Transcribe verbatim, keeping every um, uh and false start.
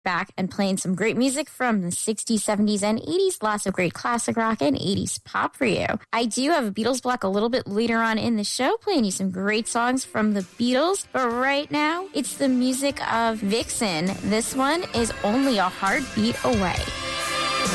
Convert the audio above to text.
back and playing some great music from the sixties, seventies, and eighties. Lots of great classic rock and eighties pop for you. I do have a Beatles block a little bit later on in the show, playing you some great songs from the Beatles. But right now, it's the music of Vixen. This one is Only a Heartbeat Away.